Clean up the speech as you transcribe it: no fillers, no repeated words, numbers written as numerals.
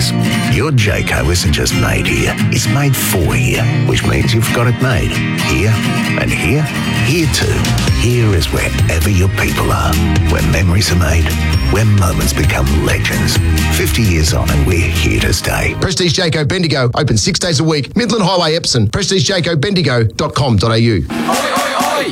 memories. Your Jayco isn't just made here, it's made for here, which means you've got it made here and here, here too. Here is wherever your people are, where memories are made, where moments become legends. 50 years on and we're here to stay. Prestige Jayco Bendigo, open 6 days a week. Midland Highway, Epsom. PrestigeJaycoBendigo.com.au.